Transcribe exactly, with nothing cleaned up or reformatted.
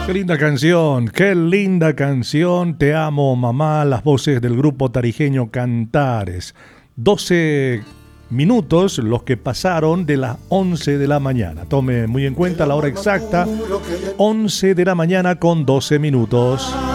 Qué linda canción, qué linda canción. Te amo, mamá. Las voces del grupo tarijeño Cantares. doce minutos los que pasaron de las once de la mañana. Tome muy en cuenta la hora exacta. once de la mañana con doce minutos.